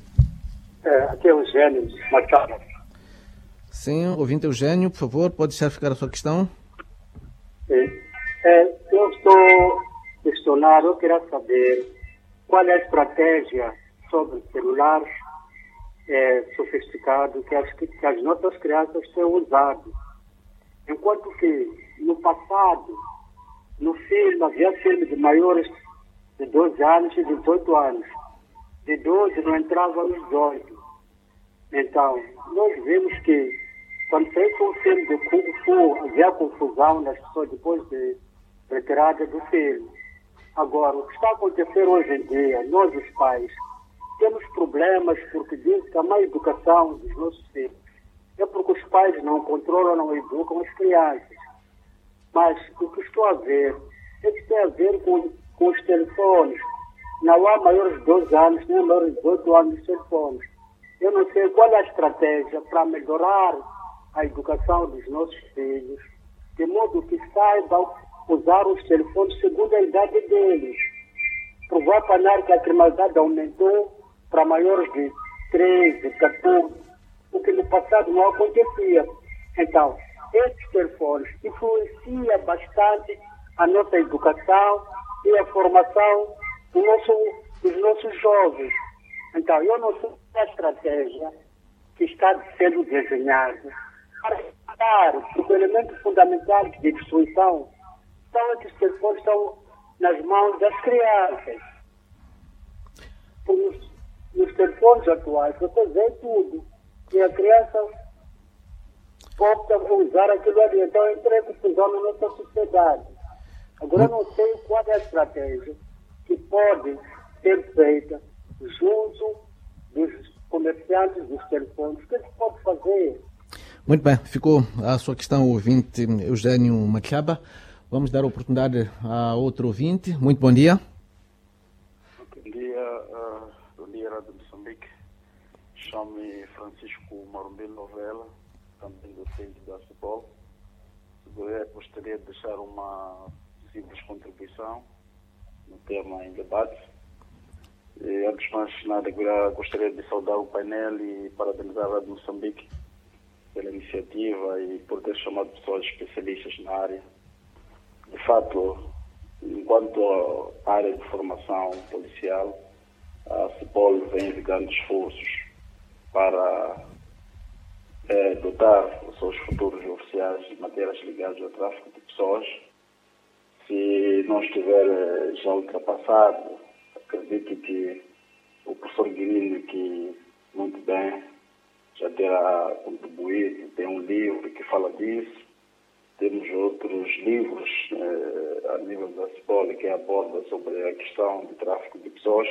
É, aqui é o Eugênio, Machado. Sim, ouvinte Eugênio, por favor, pode deixar ficar a sua questão? Sim. É, eu estou questionado, eu queria saber qual é a estratégia sobre celulares é, sofisticados que as, que as nossas crianças têm usado. Enquanto que, no passado, no filme, havia filme de maiores de doze anos e dezoito anos. De doze não entrava nos dezoito. Então, nós vimos que quando fez o filme de Kung Fu, havia confusão nas pessoas depois de retirada do filme. Agora, o que está a acontecer hoje em dia, nós os pais, temos problemas porque diz que a má educação dos nossos filhos é porque os pais não controlam, não educam as crianças. Mas o que estou a ver é que tem a ver com, com os telefones. Não há maiores de doze anos, nem maiores de dezoito anos de telefones. Eu não sei qual é a estratégia para melhorar a educação dos nossos filhos, de modo que saibam usar os telefones segundo a idade deles. Por vai apanhar que a criminalidade aumentou para maiores de treze, catorze, o que no passado não acontecia. Então, esses telefones influenciam bastante a nossa educação e a formação do nosso, dos nossos jovens. Então, eu não sei a estratégia que está sendo desenhada para evitar, porque o elemento fundamental de destruição são esses telefones que estão nas mãos das crianças. Nos, nos telefones atuais, você vê tudo. E a criança opta por usar aquilo ali. Então, entra em confusão na nossa sociedade. Agora, eu não sei qual é a estratégia que pode ser feita junto dos comerciantes dos telefones. O que eles podem fazer? Muito bem, ficou a sua questão, ouvinte Eugênio Machaba. Vamos dar a oportunidade a outro ouvinte. Muito bom dia. Bom dia, uh, bom dia, Rádio Moçambique. Chamo-me Francisco Marumbelo Novela, também docente da CEPOL. Gostaria de deixar uma simples contribuição no tema em debate. E, antes de mais nada, gostaria de saudar o painel e parabenizar a Rádio Moçambique pela iniciativa e por ter chamado pessoas especialistas na área. De fato, enquanto área de formação policial, a CEPOL vem enviando esforços para é, dotar os seus futuros oficiais de matérias ligadas ao tráfico de pessoas. Se não estiver já ultrapassado, acredito que o professor Guilherme, que muito bem já terá contribuído, tem um livro que fala disso. Temos outros livros eh, a nível da CEPOL que abordam sobre a questão do tráfico de pessoas,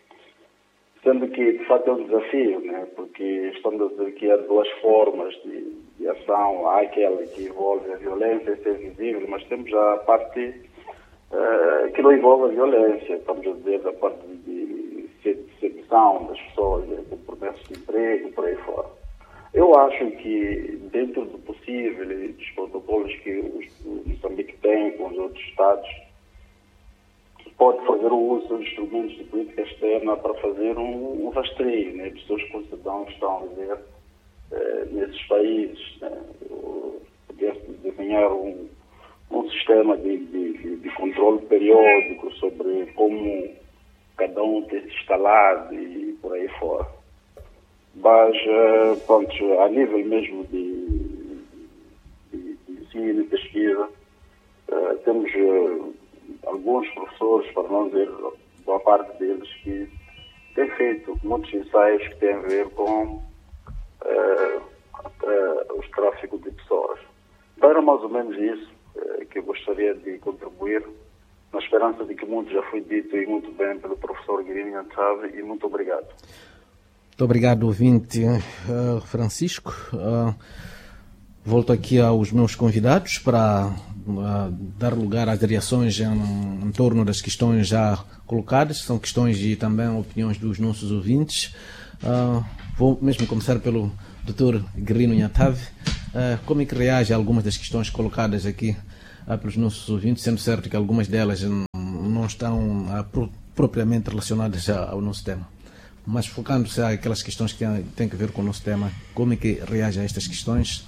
sendo que, de fato, é um desafio, né? Porque estamos a dizer que há duas formas de, de ação. Há aquela que envolve a violência, ser visível, mas temos a parte eh, que não envolve a violência. Estamos a dizer da parte de sedução das pessoas, de promessas de emprego, por aí fora. Eu acho que, dentro do possível e dos protocolos que o Moçambique tem com os outros Estados, pode fazer o uso dos instrumentos de política externa para fazer um, um rastreio, né, dos seus concidadãos que estão a viver eh, nesses países. Né, poder desenhar um, um sistema de, de, de controle periódico sobre como cada um tem se instalado e por aí fora. Mas, pronto, a nível mesmo de, de, de ensino e pesquisa, uh, temos uh, alguns professores, para não dizer boa parte deles, que têm feito muitos ensaios que têm a ver com uh, uh, os tráficos de pessoas. Então era mais ou menos isso uh, que eu gostaria de contribuir, na esperança de que muito já foi dito e muito bem pelo professor Guilherme Antave, e muito obrigado. Muito obrigado, ouvinte uh, Francisco. Uh, volto aqui aos meus convidados para uh, dar lugar às reações em, em torno das questões já colocadas. São questões e também opiniões dos nossos ouvintes. Uh, vou mesmo começar pelo doutor Guerrino Nhatave. Uh, como é que reage a algumas das questões colocadas aqui uh, pelos nossos ouvintes, sendo certo que algumas delas não estão uh, pro, propriamente relacionadas ao nosso tema? Mas focando-se aquelas questões que têm a ver com o nosso tema, como é que reage a estas questões?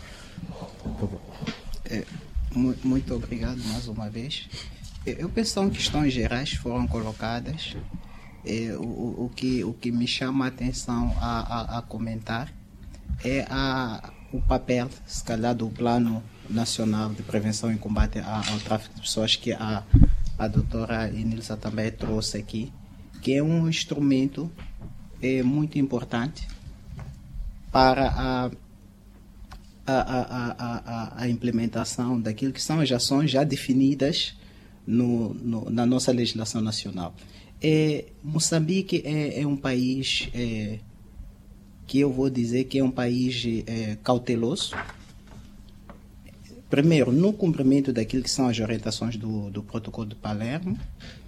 É, muito obrigado mais uma vez. Eu penso que são questões gerais que foram colocadas. É, o, o, que, o que me chama a atenção a, a, a comentar é a, o papel, se calhar, do Plano Nacional de Prevenção e Combate ao, ao Tráfico de Pessoas, que a, a doutora Inilsa também trouxe aqui, que é um instrumento é muito importante para a, a, a, a, a implementação daquilo que são as ações já definidas no, no, na nossa legislação nacional. É, Moçambique é, é um país é, que eu vou dizer que é um país é, cauteloso. Primeiro, no cumprimento daquilo que são as orientações do, do Protocolo de Palermo,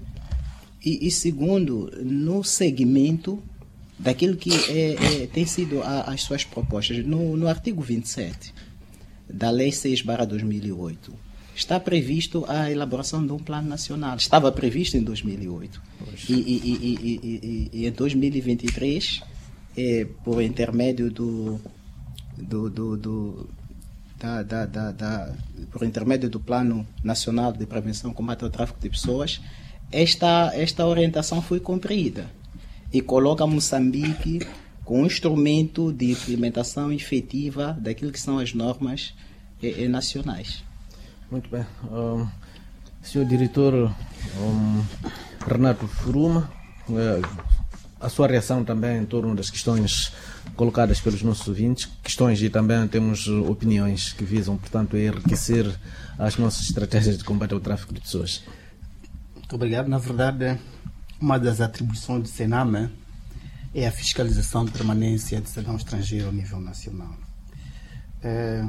e, e segundo, no segmento daquilo que é, é, tem sido a, as suas propostas. No, no artigo vinte e sete da Lei seis barra dois mil e oito, está previsto a elaboração de um plano nacional. Estava previsto em dois mil e oito. E, e, e, e, e, e em dois mil e vinte e três, é, por intermédio do, do, do, do da, da, da, da, por intermédio do Plano Nacional de Prevenção e Combate ao Tráfico de Pessoas, esta, esta orientação foi cumprida e coloca Moçambique com um instrumento de implementação efetiva daquilo que são as normas eh, nacionais. Muito bem. Um, senhor Diretor um, Renato Furuma, uh, a sua reação também em torno das questões colocadas pelos nossos ouvintes, questões e também temos opiniões que visam, portanto, enriquecer as nossas estratégias de combate ao tráfico de pessoas. Muito obrigado. Na verdade, uma das atribuições do SENAME é a fiscalização de permanência de cidadão estrangeiro a nível nacional. É,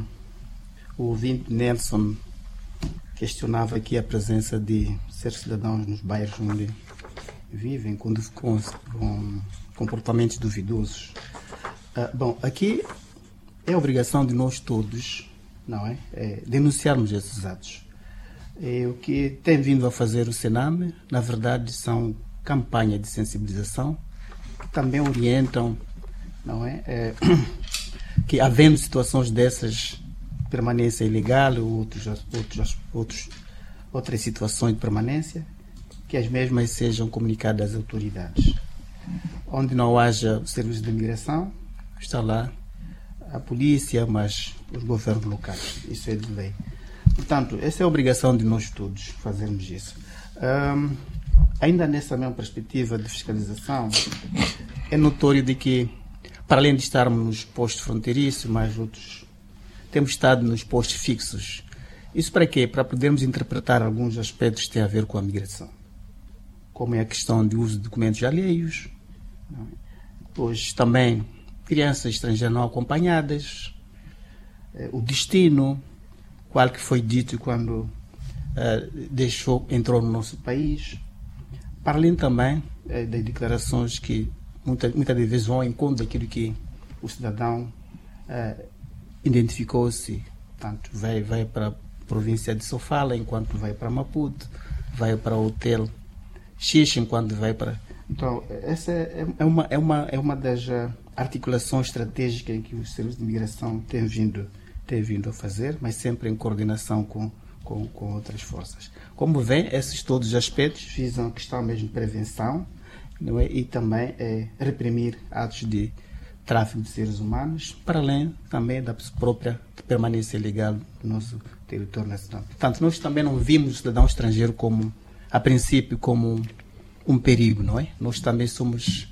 o ouvinte Nelson questionava aqui a presença de seres cidadãos nos bairros onde vivem com, com, com comportamentos duvidosos. É, bom, aqui é obrigação de nós todos, não é? É denunciarmos esses atos. É, o que tem vindo a fazer o SENAME, na verdade, são campanha de sensibilização que também orientam, não é? é que havendo situações dessas, permanência ilegal ou outros, outros, outros, outras situações de permanência, que as mesmas sejam comunicadas às autoridades. Onde não haja o serviço de imigração, está lá a polícia, mas os governos locais. Isso é de lei. Portanto, essa é a obrigação de nós todos fazermos isso. Um, ainda nessa mesma perspectiva de fiscalização, é notório de que, para além de estarmos nos postos fronteiriços, mais outros, temos estado nos postos fixos. Isso para quê? Para podermos interpretar alguns aspectos que têm a ver com a migração, como é a questão de uso de documentos alheios, não é? Depois também crianças estrangeiras não acompanhadas, eh, o destino, qual que foi dito quando eh, deixou, entrou no nosso país, para além também eh, das declarações que muitas, muitas vezes vão ao encontro daquilo que o cidadão eh, identificou-se, portanto, vai, vai para a província de Sofala enquanto vai para Maputo, vai para o hotel X enquanto vai para... Então, essa é, é, uma, é, uma, é uma das articulações estratégicas que o Serviço de Imigração tem vindo, tem vindo a fazer, mas sempre em coordenação com, com, com outras forças. Como vem, esses todos os aspectos visam a questão mesmo de prevenção, não é? E também é, reprimir atos de tráfico de seres humanos, para além também da própria permanência legal do nosso território nacional. Portanto, nós também não vimos o cidadão estrangeiro como, a princípio, como um perigo, não é? Nós também somos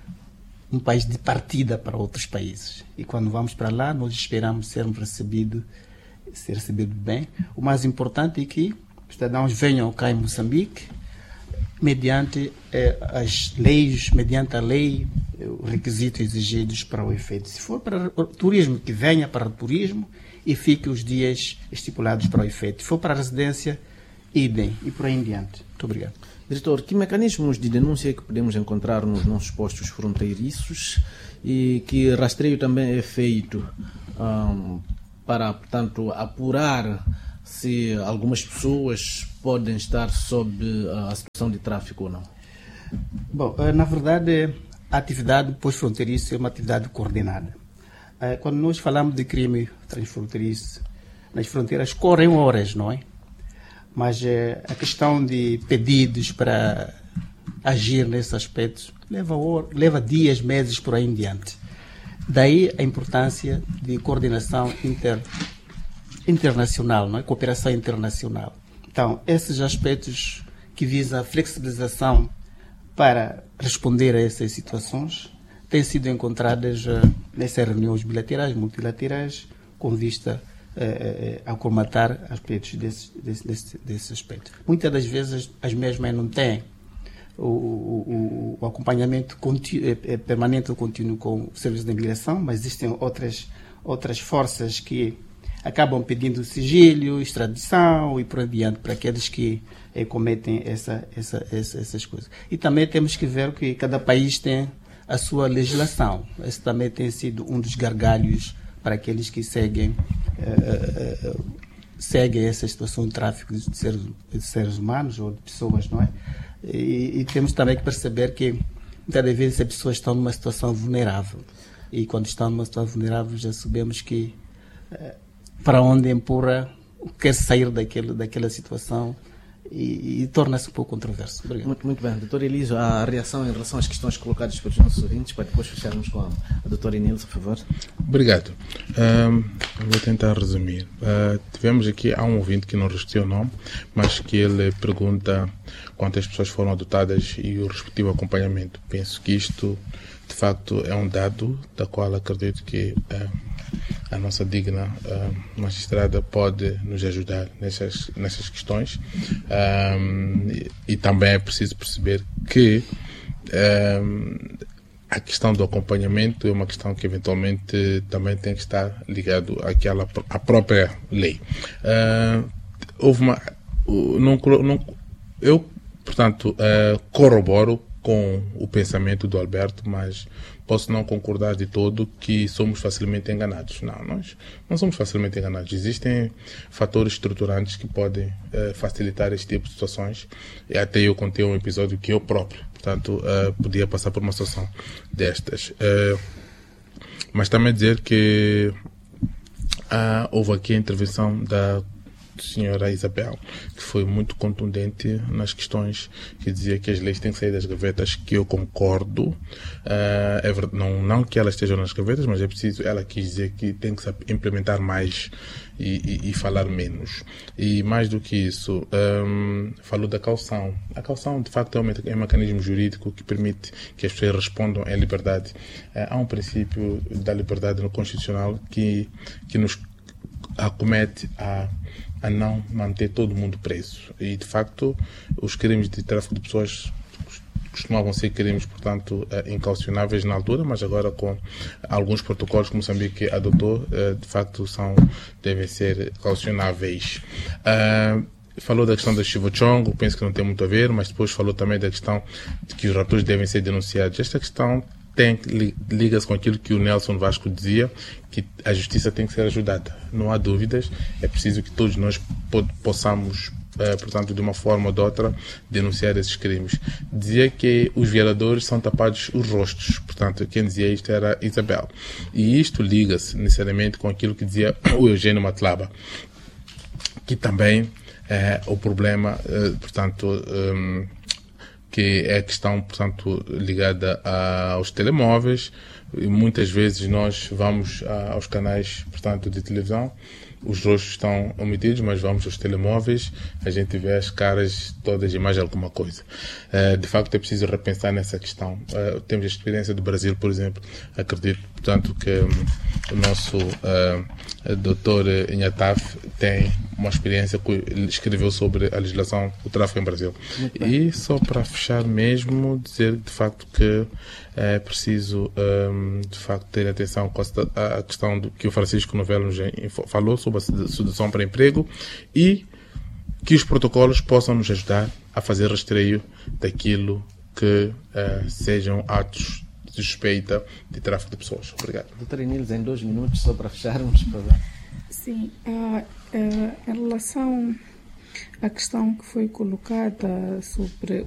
um país de partida para outros países. E quando vamos para lá, nós esperamos sermos recebidos, ser recebidos bem. O mais importante é que os cidadãos venham cá em Moçambique, mediante eh, as leis, mediante a lei os requisitos exigidos para o efeito. Se for para o turismo, que venha para o turismo e fique os dias estipulados para o efeito. Se for para a residência, idem, e por aí em diante. Muito obrigado. Diretor, que mecanismos de denúncia é que podemos encontrar nos nossos postos fronteiriços e que rastreio também é feito um, para, portanto, apurar se algumas pessoas podem estar sob a situação de tráfico ou não? Bom, na verdade, a atividade pós-fronteiriço é uma atividade coordenada. Quando nós falamos de crime transfronteiriço, nas fronteiras correm horas, não é? Mas a questão de pedidos para agir nesse aspecto leva, horas, leva dias, meses, por aí em diante. Daí a importância de coordenação inter, internacional, não é? Cooperação internacional. Então, esses aspectos que visam a flexibilização para responder a essas situações têm sido encontradas uh, nessas reuniões bilaterais, multilaterais, com vista uh, uh, a colmatar aspectos desse, desse, desse, desse aspecto. Muitas das vezes as mesmas não têm o, o, o acompanhamento contínuo, é, é permanente ou contínuo com o Serviço de Imigração, mas existem outras, outras forças que acabam pedindo sigilo, extradição e por adiante para aqueles que eh, cometem essa, essa, essa, essas coisas. E também temos que ver que cada país tem a sua legislação. Esse também tem sido um dos gargalhos para aqueles que seguem, eh, eh, seguem essa situação de tráfico de seres, de seres humanos ou de pessoas, não é? E, e temos também que perceber que muitas vezes as pessoas estão numa situação vulnerável. E quando estão numa situação vulnerável já sabemos que eh, para onde empurra, quer sair daquele, daquela situação e, e torna-se um pouco controverso. Obrigado. Muito, muito bem. Doutor Elísio, a reação em relação às questões colocadas pelos nossos ouvintes, para depois fecharmos com a, a doutora Inês, por favor. Obrigado. Um, vou tentar resumir. Uh, tivemos aqui, há um ouvinte que não registrou o nome, mas que ele pergunta quantas pessoas foram adotadas e o respectivo acompanhamento. Penso que isto, de facto, é um dado da qual acredito que uh, a nossa digna uh, magistrada pode nos ajudar nessas, nessas questões. Um, e, e também é preciso perceber que um, a questão do acompanhamento é uma questão que eventualmente também tem que estar ligado àquela, à própria lei. Uh, houve uma... Não, não, eu, portanto, uh, corroboro com o pensamento do Alberto, mas posso não concordar de todo que somos facilmente enganados. Não, nós não somos facilmente enganados. Existem fatores estruturantes que podem eh, facilitar este tipo de situações. E até eu contei um episódio que eu próprio, portanto, eh, podia passar por uma situação destas. Eh, mas também dizer que ah, houve aqui a intervenção da senhora Isabel, que foi muito contundente nas questões que dizia que as leis têm que sair das gavetas, que eu concordo. Uh, é verdade, não, não que elas estejam nas gavetas, mas é preciso, ela quis dizer que tem que se implementar mais e, e, e falar menos. E mais do que isso, um, falou da caução. A caução, de facto, é um, é um mecanismo jurídico que permite que as pessoas respondam em liberdade. Uh, há um princípio da liberdade no Constitucional que, que nos acomete a a não manter todo mundo preso. E, de facto, os crimes de tráfico de pessoas costumavam ser crimes, portanto, incaucionáveis na altura, mas agora com alguns protocolos que Moçambique adotou, de facto, são, devem ser caucionáveis. Uh, falou da questão da Chivochongo, penso que não tem muito a ver, mas depois falou também da questão de que os raptores devem ser denunciados. Esta questão tem, liga-se com aquilo que o Nelson Vasco dizia, que a justiça tem que ser ajudada. Não há dúvidas, é preciso que todos nós possamos, eh, portanto, de uma forma ou de outra, denunciar esses crimes. Dizia que os violadores são tapados os rostos, portanto, quem dizia isto era Isabel. E isto liga-se necessariamente com aquilo que dizia o Eugênio Matlaba, que também é o problema, eh, portanto, um, que é a questão, portanto, ligada aos telemóveis. E muitas vezes nós vamos aos canais, portanto, de televisão os rostos estão omitidos, mas vamos aos telemóveis, a gente vê as caras todas e mais alguma coisa. Uh, de facto, é preciso repensar nessa questão. Uh, temos a experiência do Brasil, por exemplo. Acredito, portanto, que um, o nosso uh, doutor Inhataf tem uma experiência que ele escreveu sobre a legislação do tráfico em Brasil. E só para fechar mesmo, dizer de facto que é preciso um, de facto ter atenção com a questão do que o Francisco Novello nos falou sobre a sedução para emprego e que os protocolos possam nos ajudar a fazer rastreio daquilo que uh, sejam atos de suspeita de tráfico de pessoas. Obrigado. Doutora Inês, em dois minutos, só para fecharmos. Para... Sim, uh, uh, em relação à questão que foi colocada sobre